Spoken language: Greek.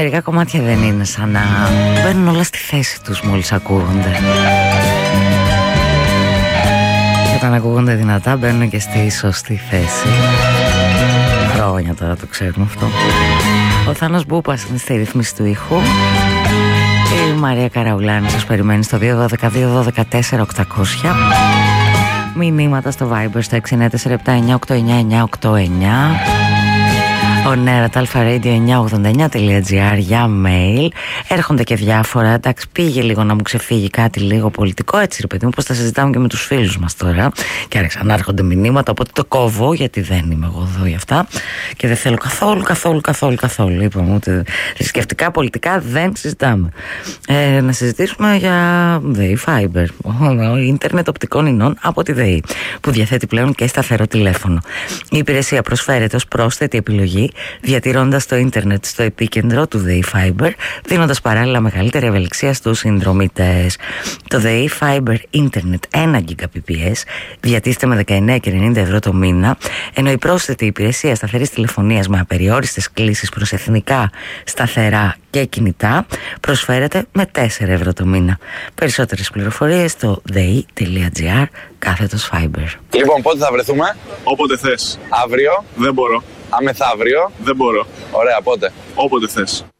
μερικά κομμάτια δεν είναι σαν να μπαίνουν όλα στη θέση τους μόλις ακούγονται. Και όταν ακούγονται δυνατά μπαίνουν και στη σωστή θέση. Χρόνια τώρα το ξέρουμε αυτό. Ο Θάνος Μπούπας είναι στη ρύθμιση του ήχου. Η Μαρία Καραουλάνη σας περιμένει στο 212-214-800. Μηνύματα στο Viber στο 694-798-9989. Ο nerat@radio989.gr για mail. Έρχονται και διάφορα. Εντάξει, πήγε λίγο να μου ξεφύγει κάτι λίγο πολιτικό. Έτσι, ρε παιδί μου, πως θα συζητάμε και με τους φίλους μας τώρα. Και άρχισαν να έρχονται μηνύματα. Οπότε το κόβω, γιατί δεν είμαι εγώ εδώ για αυτά. Και δεν θέλω καθόλου. Είπαμε ούτε θρησκευτικά, πολιτικά δεν συζητάμε. Να συζητήσουμε για ΔΕΗ Fiber. Ίντερνετ οπτικών ινών από τη ΔΕΗ, που διαθέτει πλέον και σταθερό τηλέφωνο. Η υπηρεσία προσφέρεται ως πρόσθετη επιλογή, διατηρώντας το ίντερνετ στο επίκεντρο του ΔΕΗ Fiber, δίνοντας παράλληλα μεγαλύτερη ευελιξία στους συνδρομητές. Το ΔΕΗ Fiber Internet 1 Gbps διατίθεται με 19,90 ευρώ το μήνα, ενώ η πρόσθετη υπηρεσία σταθερής τηλεφωνίας με απεριόριστες κλήσεις προς εθνικά, σταθερά και κινητά προσφέρεται με 4 ευρώ το μήνα. Περισσότερες πληροφορίες στο dei.gr/Fiber. Λοιπόν, πότε θα βρεθούμε? Όποτε θες. Αύριο? Δεν μπορώ. Αμεθαύριο? Δεν μπορώ. Ωραία, πότε? Όποτε θες.